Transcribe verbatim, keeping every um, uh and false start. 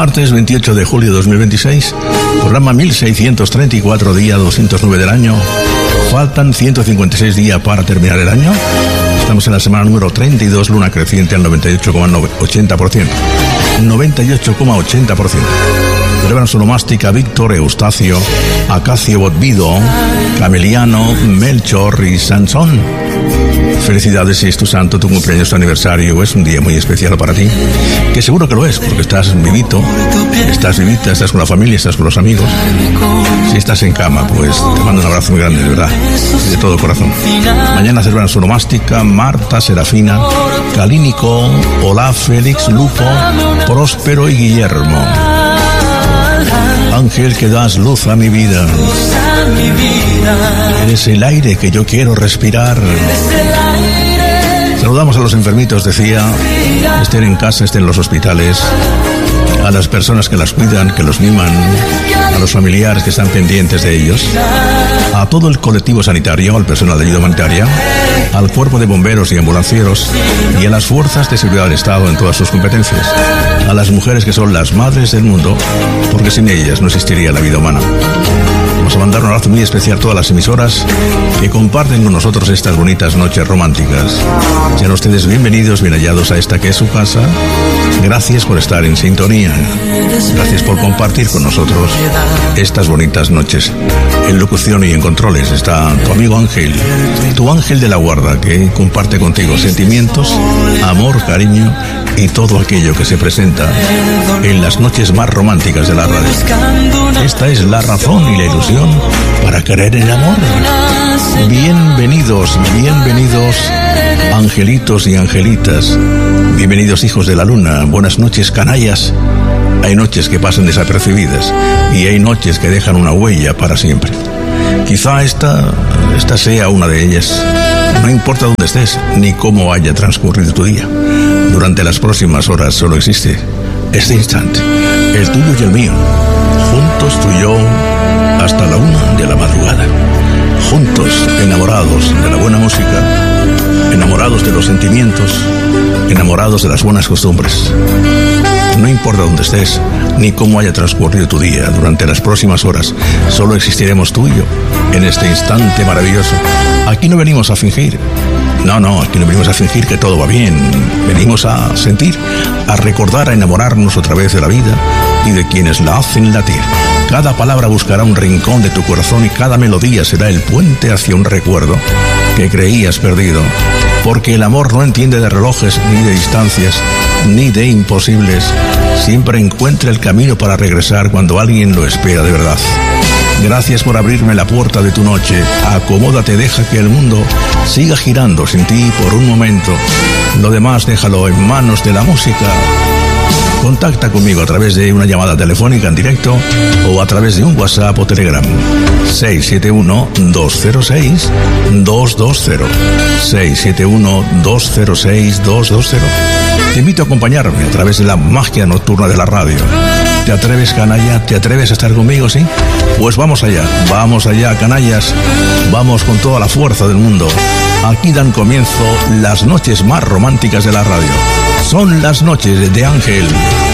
Martes veintiocho de julio de dos mil veintiséis, programa mil seiscientos treinta y cuatro, día doscientos nueve del año. Faltan ciento cincuenta y seis días para terminar el año. Estamos en la semana número treinta y dos, luna creciente al noventa y ocho coma ochenta por ciento. noventa y ocho coma ochenta por ciento. Celebran su nomástica Víctor, Eustacio, Acacio, Botvido, Cameliano, Melchor y Sansón. Felicidades si es tu santo, tu cumpleaños, tu aniversario, es un día muy especial para ti, que seguro que lo es, porque estás vivito, estás vivita, estás con la familia, estás con los amigos. Si estás en cama, pues te mando un abrazo muy grande, de verdad, de todo corazón. Mañana celebran su nomástica Marta, Serafina, Calínico, Olaf, Félix, Lupo, Próspero y Guillermo. Ángel que das luz a mi vida, eres el aire que yo quiero respirar. Saludamos a los enfermitos, decía, estén en casa, estén en los hospitales, a las personas que las cuidan, que los miman, a los familiares que están pendientes de ellos, a todo el colectivo sanitario, al personal de ayuda humanitaria, al cuerpo de bomberos y ambulancieros y a las fuerzas de seguridad del Estado en todas sus competencias, a las mujeres que son las madres del mundo, porque sin ellas no existiría la vida humana. Vamos a mandar un abrazo muy especial a todas las emisoras que comparten con nosotros estas bonitas noches románticas. Sean ustedes bienvenidos, bien hallados a esta que es su casa. Gracias por estar en sintonía. Gracias por compartir con nosotros estas bonitas noches. En locución y en controles está tu amigo Ángel, tu ángel de la guarda, que comparte contigo sentimientos, amor, cariño y todo aquello que se presenta en las noches más románticas de la radio. Esta es la razón y la ilusión para creer en el amor. Bienvenidos, bienvenidos, angelitos y angelitas. Bienvenidos, hijos de la luna. Buenas noches, canallas. Hay noches que pasan desapercibidas y hay noches que dejan una huella para siempre. Quizá esta, esta sea una de ellas. No importa dónde estés ni cómo haya transcurrido tu día. Durante las próximas horas solo existe este instante, el tuyo y el mío. Juntos tú y yo hasta la una de la madrugada. Juntos, enamorados de la buena música, enamorados de los sentimientos, enamorados de las buenas costumbres. No importa dónde estés, ni cómo haya transcurrido tu día, durante las próximas horas, solo existiremos tú y yo, en este instante maravilloso. Aquí no venimos a fingir. No, no, aquí no venimos a fingir que todo va bien. Venimos a sentir, a recordar, a enamorarnos otra vez de la vida y de quienes la hacen latir. Cada palabra buscará un rincón de tu corazón y cada melodía será el puente hacia un recuerdo que creías perdido. Porque el amor no entiende de relojes, ni de distancias, ni de imposibles. Siempre encuentra el camino para regresar cuando alguien lo espera de verdad. Gracias por abrirme la puerta de tu noche. Acomódate, deja que el mundo siga girando sin ti por un momento. Lo demás déjalo en manos de la música. Contacta conmigo a través de una llamada telefónica en directo o a través de un WhatsApp o Telegram. seis siete uno, dos cero seis, dos dos cero. seis siete uno, dos cero seis, dos dos cero. Te invito a acompañarme a través de la magia nocturna de la radio. ¿Te atreves, canalla? ¿Te atreves a estar conmigo, sí? Pues vamos allá, vamos allá, canallas. Vamos con toda la fuerza del mundo. Aquí dan comienzo las noches más románticas de la radio. Son las noches de Ángel.